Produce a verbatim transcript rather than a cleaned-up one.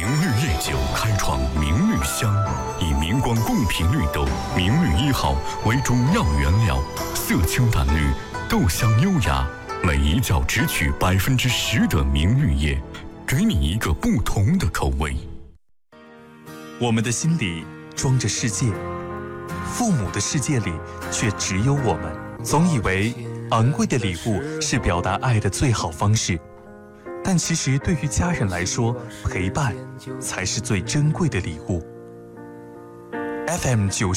明绿烈酒开创明绿香，以明光贡品绿豆明绿一号为主要原料，色清淡绿，豆香优雅，每一角只取百分之十的明绿叶，给你一个不同的口味。 我们的心里装着世界，父母的世界里却只有我们。总以为昂贵的礼物是表达爱的最好方式，但其实对于家人来说，陪伴才是最珍贵的礼物。F M 九